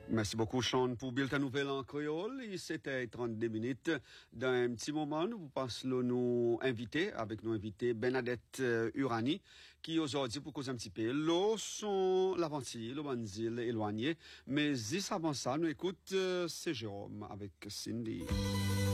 Merci beaucoup, Sean, pour Bulletin Nouvelle en créole. C'était 32 minutes. Dans un petit moment, nous passons nous inviter, avec nos invités, Bernadette Urani, qui aujourd'hui, pour causer un petit peu, l'eau sont l'Aventie, le Banzil éloigné. Mais juste avant ça, nous écoute, c'est Jérôme avec Cindy.